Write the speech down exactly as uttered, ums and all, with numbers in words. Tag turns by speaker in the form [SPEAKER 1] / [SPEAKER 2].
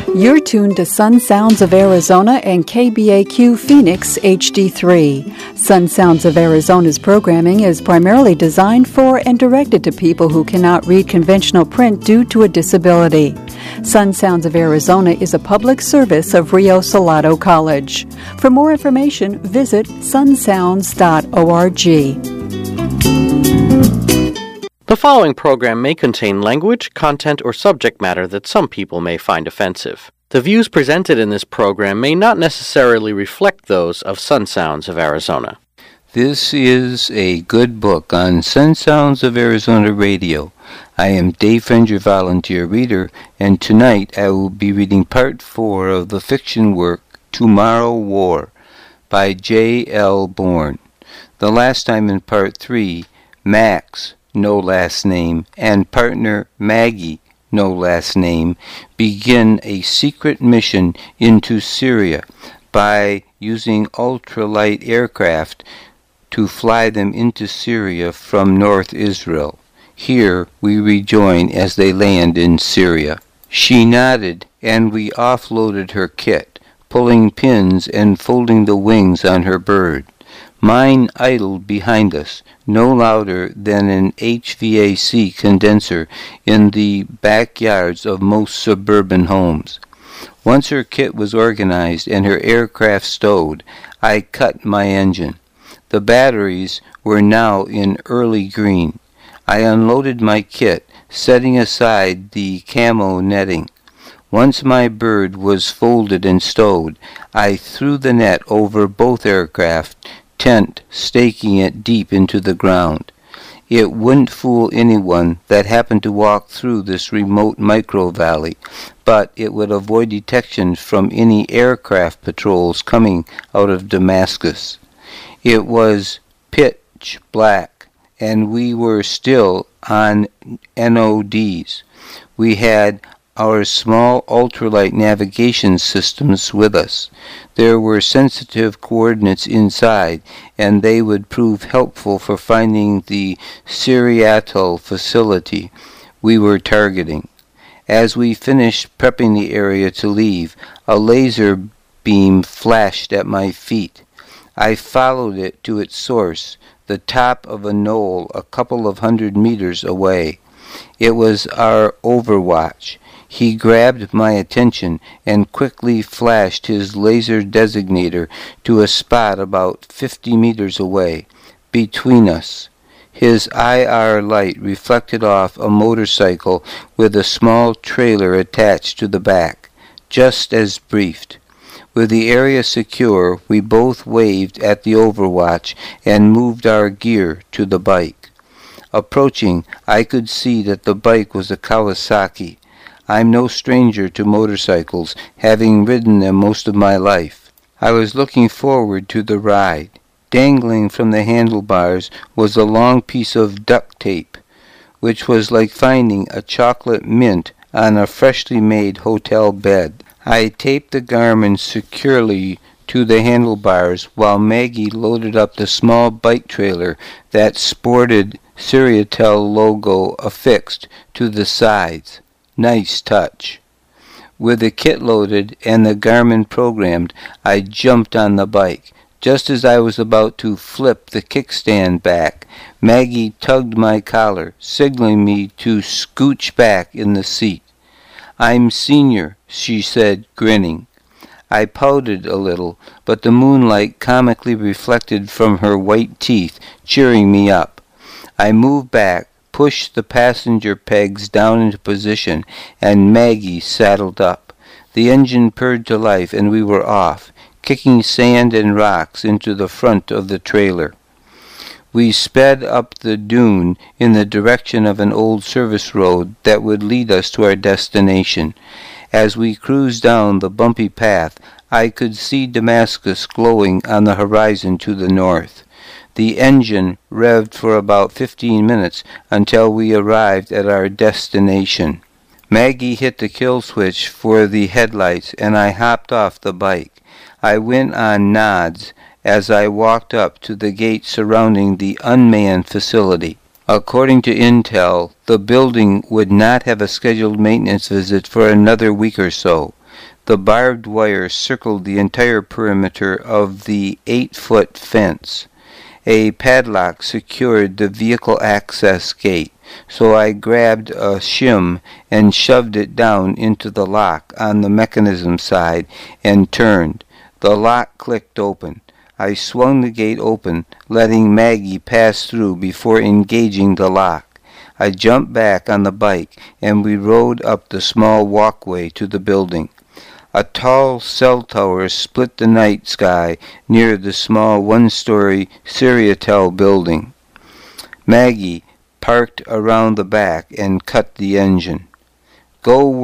[SPEAKER 1] You're tuned to Sun Sounds of Arizona and K B A Q Phoenix H D three. Sun Sounds of Arizona's programming is primarily designed for and directed to people who cannot read conventional print due to a disability. Sun Sounds of Arizona is a public service of Rio Salado College. For more information, visit sun sounds dot org.
[SPEAKER 2] The following program may contain language, content, or subject matter that some people may find offensive. The views presented in this program may not necessarily reflect those of Sun Sounds of Arizona.
[SPEAKER 3] This is a good book on Sun Sounds of Arizona Radio. I am Dave Fender, volunteer reader, and tonight I will be reading part four of the fiction work Tomorrow War by J L Bourne. The last time in part three, Max, no last name, and partner Maggie, no last name, begin a secret mission into Syria by using ultralight aircraft to fly them into Syria from North Israel. Here we rejoin as they land in Syria. She nodded, and we offloaded her kit, pulling pins and folding the wings on her bird. Mine idled behind us, no louder than an H V A C condenser in the backyards of most suburban homes. Once her kit was organized and her aircraft stowed, I cut my engine. The batteries were now in early green. I unloaded my kit, setting aside the camo netting. Once my bird was folded and stowed, I threw the net over both aircraft, tent, staking it deep into the ground. It wouldn't fool anyone that happened to walk through this remote micro-valley, but it would avoid detection from any aircraft patrols coming out of Damascus. It was pitch black, and we were still on N O Ds. We had our small ultralight navigation systems with us. There were sensitive coordinates inside, and they would prove helpful for finding the Syriatel facility we were targeting. As we finished prepping the area to leave, a laser beam flashed at my feet. I followed it to its source, the top of a knoll a couple of hundred meters away. It was our Overwatch. He grabbed my attention and quickly flashed his laser designator to a spot about fifty meters away, between us. His I R light reflected off a motorcycle with a small trailer attached to the back, just as briefed. With the area secure, we both waved at the Overwatch and moved our gear to the bike. Approaching, I could see that the bike was a Kawasaki. I'm no stranger to motorcycles, having ridden them most of my life. I was looking forward to the ride. Dangling from the handlebars was a long piece of duct tape, which was like finding a chocolate mint on a freshly made hotel bed. I taped the Garmin securely to the handlebars while Maggie loaded up the small bike trailer that sported Syriatel logo affixed to the sides. Nice touch. With the kit loaded and the Garmin programmed, I jumped on the bike. Just as I was about to flip the kickstand back, Maggie tugged my collar, signaling me to scooch back in the seat. I'm senior, she said, grinning. I pouted a little, but the moonlight comically reflected from her white teeth, cheering me up. I moved back, pushed the passenger pegs down into position, and Maggie saddled up. The engine purred to life, and we were off, kicking sand and rocks into the front of the trailer. We sped up the dune in the direction of an old service road that would lead us to our destination. As we cruised down the bumpy path, I could see Damascus glowing on the horizon to the north. The engine revved for about fifteen minutes until we arrived at our destination. Maggie hit the kill switch for the headlights, and I hopped off the bike. I went on nods as I walked up to the gate surrounding the unmanned facility. According to Intel, the building would not have a scheduled maintenance visit for another week or so. The barbed wire circled the entire perimeter of the eight-foot fence. A padlock secured the vehicle access gate, so I grabbed a shim and shoved it down into the lock on the mechanism side and turned. The lock clicked open. I swung the gate open, letting Maggie pass through before engaging the lock. I jumped back on the bike, and we rode up the small walkway to the building. A tall cell tower split the night sky near the small one-story Seriatel building. Maggie parked around the back and cut the engine. "Go